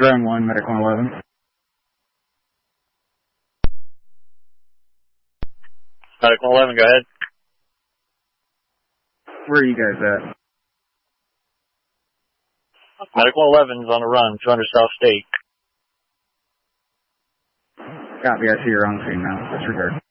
Drone 1, Medical 11. Medical 11, go ahead. Where are you guys at? Medical 11's on the run, 200 South State. Copy, I see you're on scene now. Disregard.